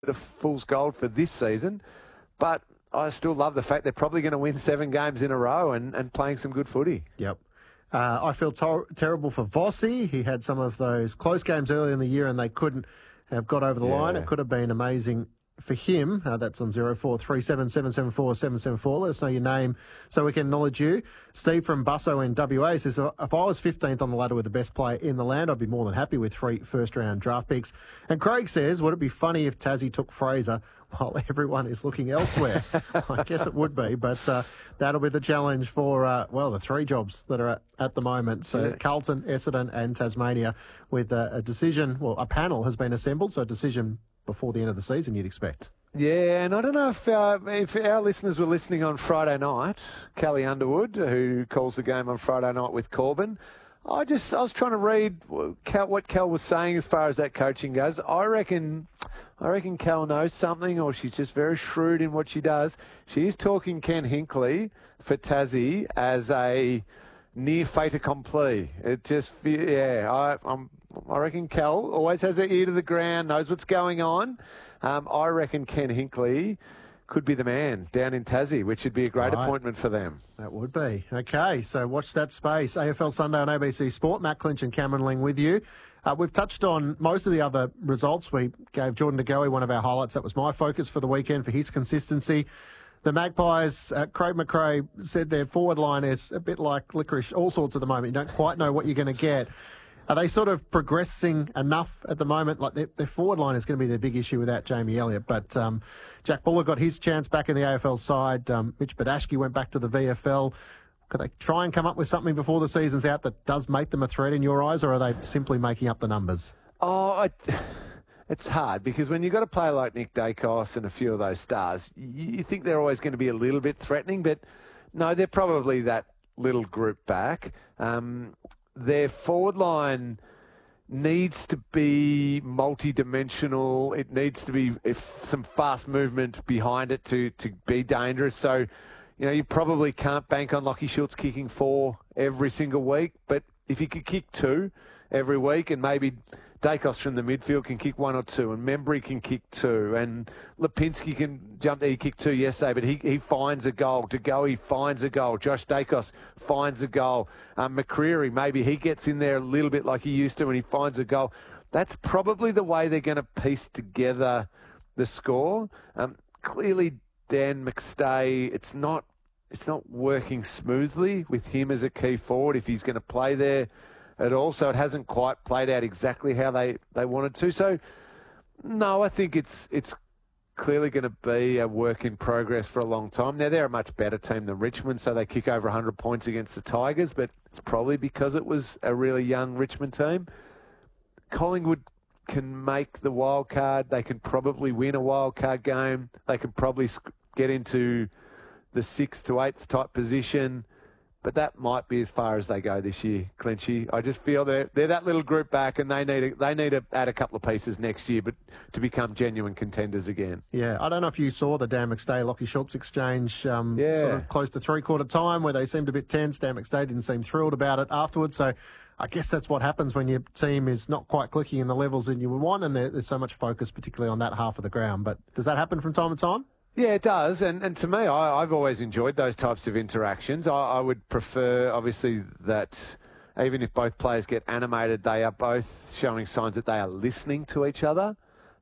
of fool's gold for this season. But I still love the fact they're probably going to win 7 games in a row and playing some good footy. Yep. I feel terrible for Vossi. He had some of those close games early in the year and they couldn't have got over the line. It could have been amazing for him. That's on 0437 774 774. Let us know your name so we can acknowledge you. Steve from Busso in WA says, if I was 15th on the ladder with the best player in the land, I'd be more than happy with 3 first-round draft picks. And Craig says, would it be funny if Tassie took Fraser while everyone is looking elsewhere? I guess it would be, but that'll be the challenge for, the 3 jobs that are at the moment. So Carlton, Essendon and Tasmania with a decision, a panel has been assembled, so a decision before the end of the season, you'd expect. Yeah, and I don't know if our listeners were listening on Friday night, Callie Underwood, who calls the game on Friday night with Corbin. I was trying to read what Cal was saying as far as that coaching goes. I reckon Cal knows something, or she's just very shrewd in what she does. She is talking Ken Hinkley for Tassie as a near fait accompli. It just, I reckon Cal always has her ear to the ground, knows what's going on. I reckon Ken Hinkley could be the man down in Tassie, which would be a great appointment for them. That would be. Okay, so watch that space. AFL Sunday on ABC Sport. Matt Clinch and Cameron Ling with you. We've touched on most of the other results. We gave Jordan De Goey one of our highlights. That was my focus for the weekend for his consistency. The Magpies, Craig McRae said their forward line is a bit like licorice, all sorts at the moment. You don't quite know what you're going to get. Are they sort of progressing enough at the moment? Like their forward line is going to be their big issue without Jamie Elliott. But Jack Buller got his chance back in the AFL side. Mitch Badashki went back to the VFL. Could they try and come up with something before the season's out that does make them a threat in your eyes, or are they simply making up the numbers? It's hard because when you've got a player like Nick Dacos and a few of those stars, you think they're always going to be a little bit threatening, but no, they're probably that little group back. Their forward line needs to be multi-dimensional. It needs to be some fast movement behind it to be dangerous. So, you probably can't bank on Lockie Schultz kicking 4 every single week, but if you could kick 2 every week and maybe Dacos from the midfield can kick 1 or 2 and Membry can kick 2 and Lipinski can jump there. He kicked 2 yesterday, but he finds a goal. De Goey finds a goal. Josh Dacos finds a goal. McCreary, maybe he gets in there a little bit like he used to and he finds a goal. That's probably the way they're going to piece together the score. Clearly, Dan McStay, it's not working smoothly with him as a key forward if he's going to play there at all, so it hasn't quite played out exactly how they wanted to. So, no, I think it's clearly going to be a work in progress for a long time. Now, they're a much better team than Richmond, so they kick over 100 points against the Tigers, but it's probably because it was a really young Richmond team. Collingwood can make the wild card. They can probably win a wild card game. They can probably get into the 6th to 8th type position. But that might be as far as they go this year, Clinchy. I just feel they're that little group back, and they need to add a couple of pieces next year, but to become genuine contenders again. Yeah, I don't know if you saw the Dan McStay Lockie Schultz exchange, sort of close to 3/4 time, where they seemed a bit tense. Dan McStay didn't seem thrilled about it afterwards. So I guess that's what happens when your team is not quite clicking in the levels that you would want, and there's so much focus, particularly on that half of the ground. But does that happen from time to time? Yeah, it does. And to me, I've always enjoyed those types of interactions. I would prefer, obviously, that even if both players get animated, they are both showing signs that they are listening to each other.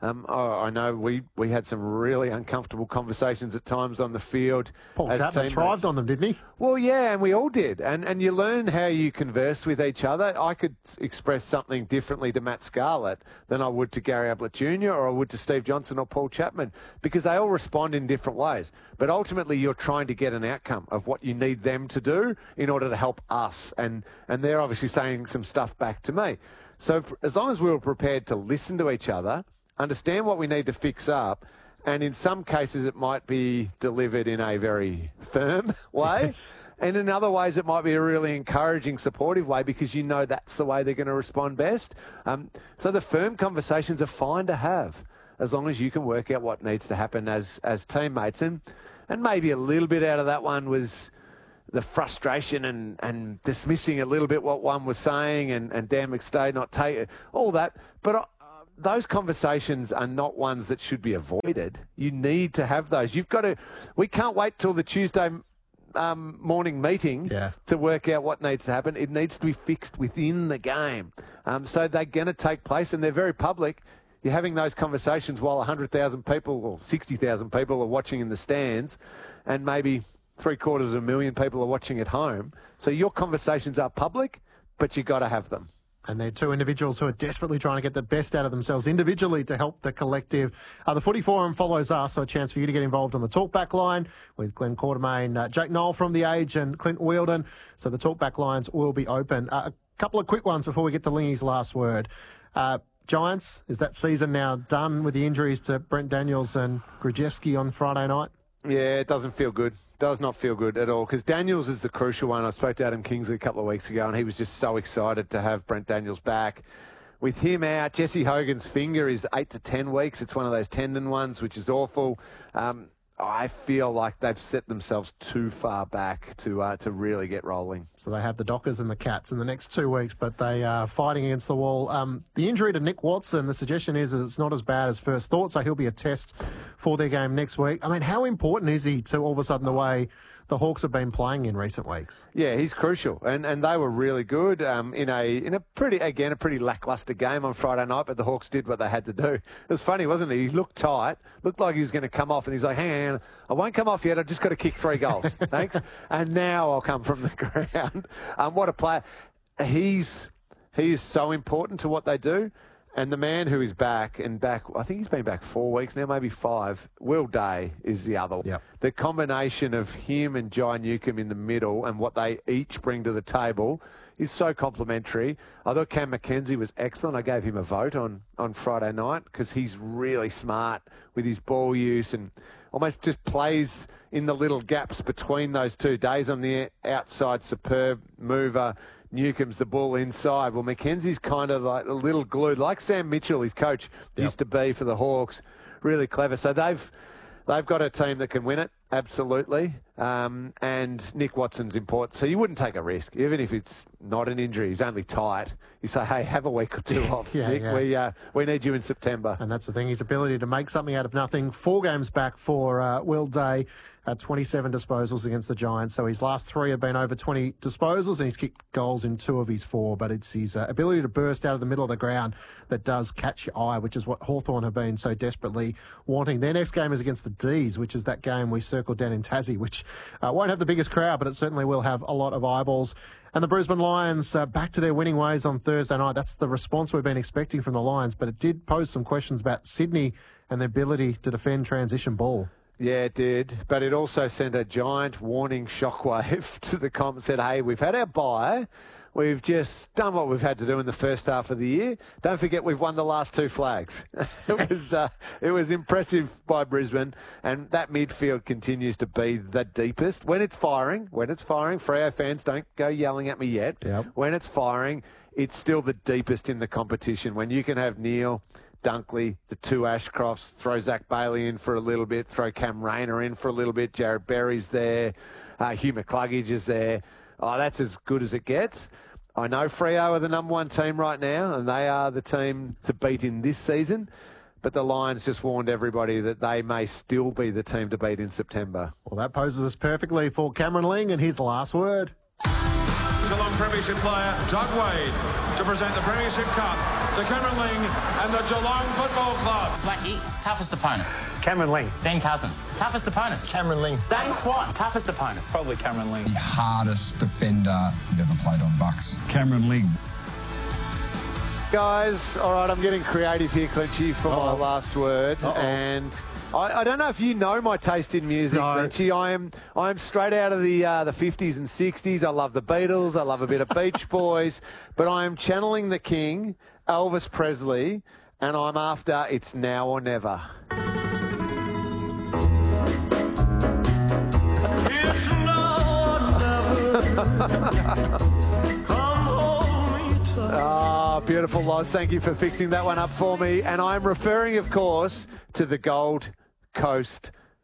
I know we had some really uncomfortable conversations at times on the field. Paul Chapman thrived on them, didn't he? Well, yeah, and we all did. And you learn how you converse with each other. I could express something differently to Matt Scarlett than I would to Gary Ablett Jr. or I would to Steve Johnson or Paul Chapman, because they all respond in different ways. But ultimately, you're trying to get an outcome of what you need them to do in order to help us. And they're obviously saying some stuff back to me. So as long as we were prepared to listen to each other, understand what we need to fix up, and in some cases it might be delivered in a very firm way, yes. And in other ways it might be a really encouraging, supportive way, because you know that's the way they're going to respond best. So the firm conversations are fine to have, as long as you can work out what needs to happen as teammates. And maybe a little bit out of that one was the frustration and dismissing a little bit what one was saying, and Dan McStay not taking all that. But those conversations are not ones that should be avoided. You need to have those. You've got to. We can't wait till the Tuesday morning meeting to work out what needs to happen. It needs to be fixed within the game. So they're going to take place, and they're very public. You're having those conversations while 100,000 people or 60,000 people are watching in the stands, and maybe 750,000 people are watching at home. So your conversations are public, but you got to have them. And they're two individuals who are desperately trying to get the best out of themselves individually to help the collective. The Footy Forum follows us, so a chance for you to get involved on the Talkback line with Glenn Quartermain, Jake Knoll from The Age and Clint Wheeldon. So the Talkback lines will be open. A couple of quick ones before we get to Lingy's last word. Giants, is that season now done with the injuries to Brent Daniels and Gruszewski on Friday night? Yeah, it doesn't feel good. Does not feel good at all, because Daniels is the crucial one. I spoke to Adam Kingsley a couple of weeks ago, and he was just so excited to have Brent Daniels back. With him out, Jesse Hogan's finger is 8 to 10 weeks. It's one of those tendon ones, which is awful. I feel like they've set themselves too far back to really get rolling. So they have the Dockers and the Cats in the next 2 weeks, but they are fighting against the wall. The injury to Nick Watson, the suggestion is that it's not as bad as first thought, so he'll be a test for their game next week. I mean, how important is he to all of a sudden the way the Hawks have been playing in recent weeks? Yeah, he's crucial, and they were really good in a pretty lackluster game on Friday night. But the Hawks did what they had to do. It was funny, wasn't it? He looked tight, looked like he was going to come off, and he's like, "Hang on, I won't come off yet. I've just got to kick 3 goals, thanks, and now I'll come from the ground." What a player! He is so important to what they do. And the man who is back, I think he's been back 4 weeks now, maybe 5. Will Day is the other. Yep. The combination of him and Jai Newcomb in the middle and what they each bring to the table is so complimentary. I thought Cam Mackenzie was excellent. I gave him a vote on Friday night because he's really smart with his ball use and almost just plays in the little gaps between those 2 days on the outside, superb mover. Newcomb's the ball inside. Well, Mackenzie's kind of like a little glued, like Sam Mitchell, his coach, used to be for the Hawks. Really clever. So they've got a team that can win it, absolutely. And Nick Watson's important. So you wouldn't take a risk, even if it's not an injury. He's only tight. You say, hey, have a week or 2 off, Nick. Yeah. We need you in September. And that's the thing, his ability to make something out of nothing. 4 games back for Will Day. 27 disposals against the Giants. So his last 3 have been over 20 disposals, and he's kicked goals in 2 of his 4. But it's his ability to burst out of the middle of the ground that does catch your eye, which is what Hawthorn have been so desperately wanting. Their next game is against the D's, which is that game we circled down in Tassie, which won't have the biggest crowd, but it certainly will have a lot of eyeballs. And the Brisbane Lions back to their winning ways on Thursday night. That's the response we've been expecting from the Lions, but it did pose some questions about Sydney and their ability to defend transition ball. Yeah, it did. But it also sent a giant warning shockwave to the comp and said, hey, we've had our bye. We've just done what we've had to do in the first half of the year. Don't forget we've won the last 2 flags. It was impressive by Brisbane, and that midfield continues to be the deepest. When it's firing, Freo fans, don't go yelling at me yet. Yep. When it's firing, it's still the deepest in the competition. When you can have Neil, Dunkley, the 2 Ashcrofts, throw Zach Bailey in for a little bit, throw Cam Rayner in for a little bit, Jared Berry's there, Hugh McCluggage is there. Oh, that's as good as it gets. I know Freo are the number 1 team right now, and they are the team to beat in this season, but the Lions just warned everybody that they may still be the team to beat in September. Well, that poses us perfectly for Cameron Ling and his last word. Geelong Premiership player Doug Wade to present the Premiership Cup to Cameron Ling and the Geelong Football Club. Blackie, toughest opponent. Cameron Ling. Ben Cousins, toughest opponent. Cameron Ling. Dane Swan, toughest opponent. Probably Cameron Ling. The hardest defender you've ever played on Bucks. Cameron Ling. Guys, all right, I'm getting creative here, Clinchy, for my last word. And I don't know if you know my taste in music, Clinchy. I am straight out of the 50s and 60s. I love the Beatles. I love a bit of Beach Boys. But I am channeling the king, Elvis Presley, and I'm after It's Now or Never. It's now or never. Ah, beautiful, Loz. Thank you for fixing that one up for me. And I'm referring, of course, to the Gold Coast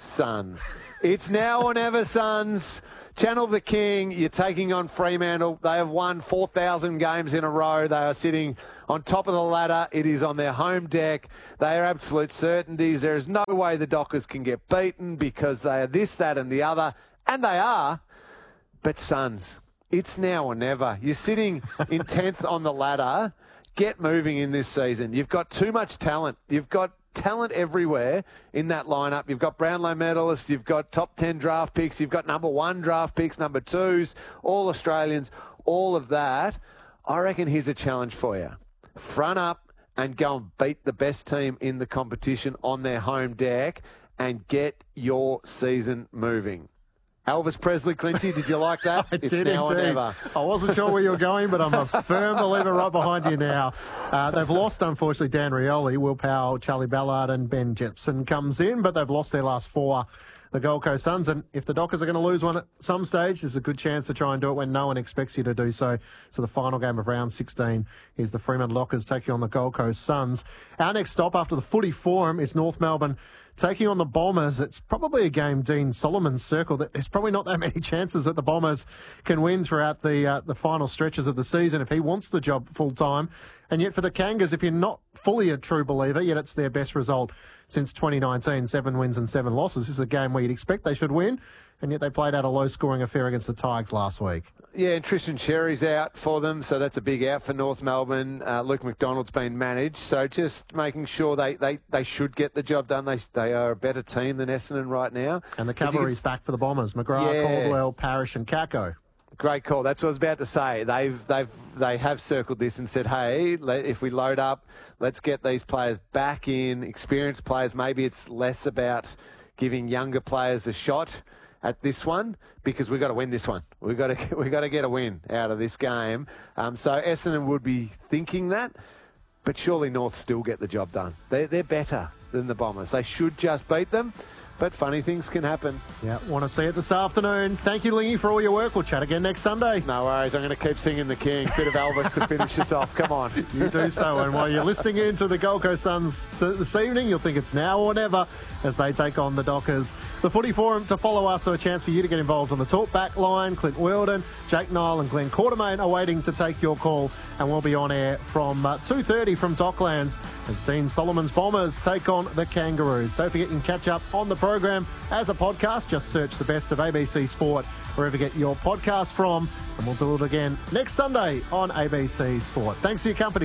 Suns. It's now or never, Suns. Channel the King, you're taking on Fremantle. They have won 4,000 games in a row. They are sitting on top of the ladder. It is on their home deck. They are absolute certainties. There is no way the Dockers can get beaten because they are this, that and the other. And they are. But Suns, it's now or never. You're sitting in 10th on the ladder. Get moving in this season. You've got too much talent. You've got talent everywhere in that lineup. You've got Brownlow medalists, you've got top 10 draft picks, you've got number 1 draft picks, number 2s, all Australians, all of that. I reckon here's a challenge for you. Front up and go and beat the best team in the competition on their home deck and get your season moving. Elvis Presley, Clinchy, did you like that? I did indeed. I wasn't sure where you were going, but I'm a firm believer right behind you now. They've lost, unfortunately, Dan Rioli, Will Powell, Charlie Ballard and Ben Jepson comes in, but they've lost their last 4, the Gold Coast Suns. And if the Dockers are going to lose one at some stage, there's a good chance to try and do it when no one expects you to do so. So the final game of round 16 is the Fremantle Dockers taking on the Gold Coast Suns. Our next stop after the footy forum is North Melbourne taking on the Bombers. It's probably a game Dean Solomon's circled. There's probably not that many chances that the Bombers can win throughout the final stretches of the season if he wants the job full time. And yet for the Kangas, if you're not fully a true believer, yet it's their best result since 2019, 7 wins and 7 losses. This is a game where you'd expect they should win, and yet they played out a low-scoring affair against the Tigers last week. Yeah, and Tristan Cherry's out for them, so that's a big out for North Melbourne. Luke McDonald's been managed, so just making sure they should get the job done. They are a better team than Essendon right now. And the cavalry's back for the Bombers. McGrath, Caldwell, Parrish and Kako. Great call. That's what I was about to say. They have circled this and said, hey, if we load up, let's get these players back in, experienced players. Maybe it's less about giving younger players a shot at this one because we've got to win this one. We've got to get a win out of this game. So Essendon would be thinking that, but surely North still get the job done. They're better than the Bombers. They should just beat them. But funny things can happen. Yeah, want to see it this afternoon. Thank you, Lingy, for all your work. We'll chat again next Sunday. No worries. I'm going to keep singing the King. Bit of Elvis to finish us off. Come on. You do so. And while you're listening in to the Gold Coast Suns this evening, you'll think it's now or never as they take on the Dockers. The Footy Forum to follow us, so a chance for you to get involved on the talk back line. Clint Weldon, Jake Nile and Glenn Quartermain are waiting to take your call, and we'll be on air from 2:30 from Docklands as Dean Solomon's Bombers take on the Kangaroos. Don't forget you can catch up on the program as a podcast. Just search the best of ABC Sport wherever you get your podcast from, and we'll do it again next Sunday on ABC Sport. Thanks for your company.